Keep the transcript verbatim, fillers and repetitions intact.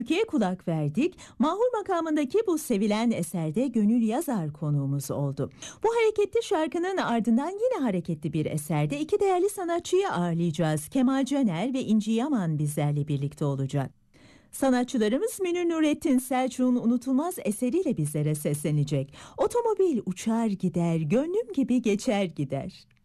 Türkiye'ye kulak verdik. Mahur makamındaki bu sevilen eserde Gönül Yazar konuğumuz oldu. Bu hareketli şarkının ardından yine hareketli bir eserde iki değerli sanatçıyı ağırlayacağız. Kemal Caner ve İnci Yaman bizlerle birlikte olacak. Sanatçılarımız Münir Nurettin Selçuk'un unutulmaz eseriyle bizlere seslenecek. Otomobil uçar gider, gönlüm gibi geçer gider.